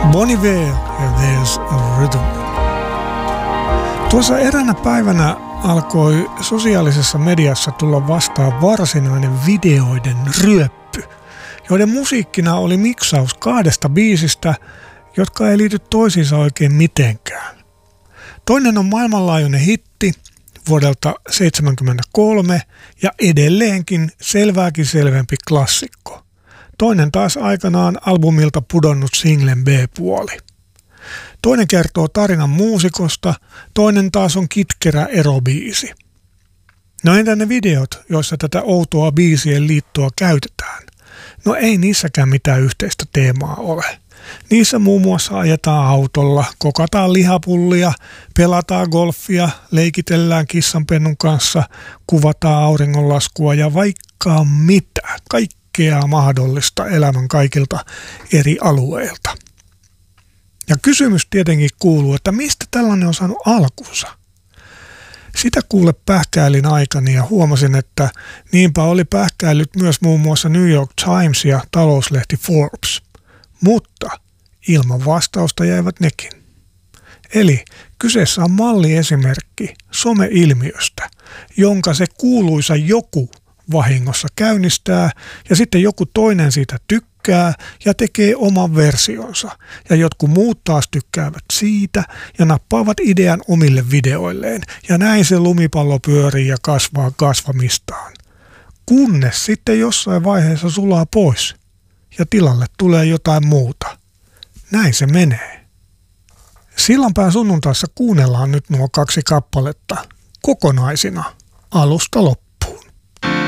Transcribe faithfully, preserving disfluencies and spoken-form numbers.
Bon Iver ja There's a Rhythm. Tuossa eräänä päivänä alkoi sosiaalisessa mediassa tulla vastaan varsinainen videoiden ryöppy, joiden musiikkina oli miksaus kahdesta biisistä, jotka ei liity toisiinsa oikein mitenkään. Toinen on maailmanlaajuinen hitti vuodelta seitsemänkymmentäkolme ja edelleenkin selvääkin selvempi klassikko. Toinen taas aikanaan albumilta pudonnut singlen B-puoli. Toinen kertoo tarinan muusikosta, toinen taas on kitkerä erobiisi. No entä ne videot, joissa tätä outoa biisien liittoa käytetään? No ei niissäkään mitään yhteistä teemaa ole. Niissä muun muassa ajetaan autolla, kokataan lihapullia, pelataan golfia, leikitellään kissanpennun kanssa, kuvataan auringonlaskua ja vaikka mitä, kaikkea mahdollista elämän kaikilta eri alueilta. Ja kysymys tietenkin kuuluu, että mistä tällainen on saanut alkunsa? Sitä kuule pähkäilin aikani ja huomasin, että niinpä oli pähkäillyt myös muun muassa New York Times ja talouslehti Forbes. Mutta ilman vastausta jäivät nekin. Eli kyseessä on malliesimerkki some-ilmiöstä, jonka se kuuluisa joku vahingossa käynnistää ja sitten joku toinen siitä tykkää ja tekee oman versionsa. Ja jotkut muut taas tykkäävät siitä ja nappaavat idean omille videoilleen. Ja näin se lumipallo pyörii ja kasvaa kasvamistaan. Kunnes sitten jossain vaiheessa sulaa pois ja tilalle tulee jotain muuta. Näin se menee. Sillanpään sunnuntaissa kuunnellaan nyt nuo kaksi kappaletta kokonaisina alusta loppuun.